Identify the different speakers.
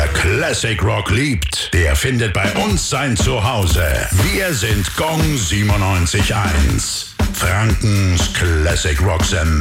Speaker 1: Classic Rock liebt, der findet bei uns sein Zuhause. Wir sind Gong 97.1. Frankens Classic Rock Sender.